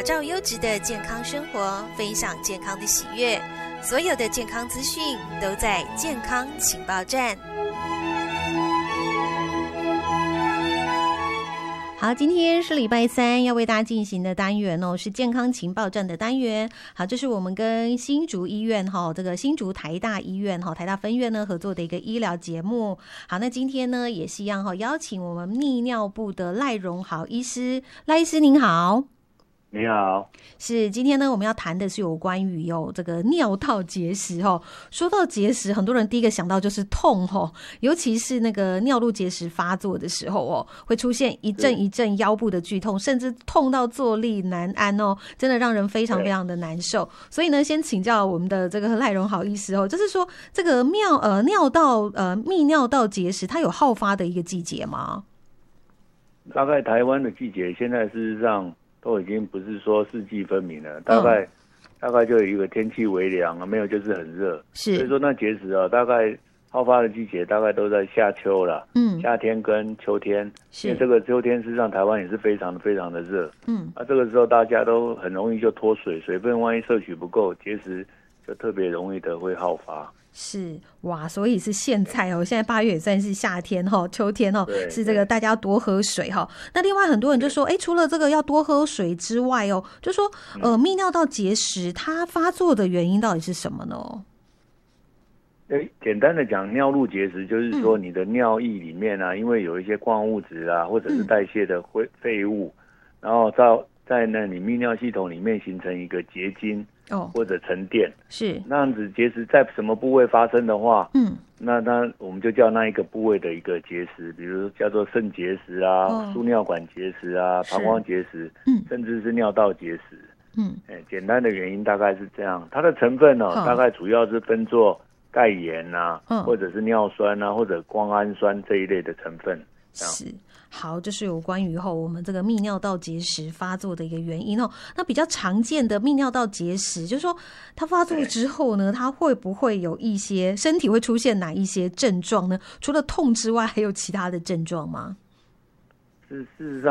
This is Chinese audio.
造优质的健康生活，分享健康的喜悦。所有的健康资讯都在健康情报站。好，今天是礼拜三，要为大家进行的单元是健康情报站的单元。好，这是我们跟新竹医院这个新竹台大医院台大分院呢合作的一个医疗节目。好，那今天呢也是一样邀请我们泌尿部的赖荣豪医师。赖医师您好。 你好， 是今天呢，我们要谈的是有关于这个尿道结石说到结石，很多人第一个想到就是痛尤其是那个尿路结石发作的时候会出现一阵一阵腰部的剧痛，甚至痛到坐立难安真的让人非常非常的难受。所以呢，先请教我们的这个赖荣豪医师就是说这个泌尿道结石它有好发的一个季节吗？ 大概台湾的季节现在事实上都已经不是说四季分明了，大概就有一个天气微凉没有就是很热， 是， 所以说那结石大概好发的季节大概都在夏秋了，夏天跟秋天，因为这个秋天事实上台湾也是非常非常的热，这个时候大家都很容易就脱水，水分万一摄取不够，结石就特别容易的会好发。 是哇，所以是现在现在8月也算是夏天秋天是这个大家要多喝水那另外很多人就说除了这个要多喝水之外就说泌尿道结石它发作的原因到底是什么呢？ 简单的讲，尿路结石就是说你的尿液里面因为有一些矿物质或者是代谢的废物，然后在那你泌尿系统里面形成一个结晶或者沉淀，是那样子结石在什么部位发生的话，那我们就叫那一个部位的一个结石，比如叫做肾结石输尿管结石膀胱结石，甚至是尿道结石。简单的原因大概是这样，它的成分大概主要是分作钙盐或者是尿酸或者胱氨酸这一类的成分。 是，好，这是有关于我们这个泌尿道结石发作的一个原因那比较常见的泌尿道结石，就是说它发作之后呢，它会不会有一些身体会出现哪一些症状呢？除了痛之外，还有其他的症状吗？ 事实上